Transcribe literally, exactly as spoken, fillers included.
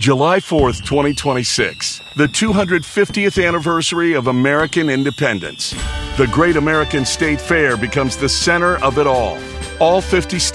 July fourth, twenty twenty-six, the two hundred fiftieth anniversary of American independence. The Great American State Fair becomes the center of it all. All fifty states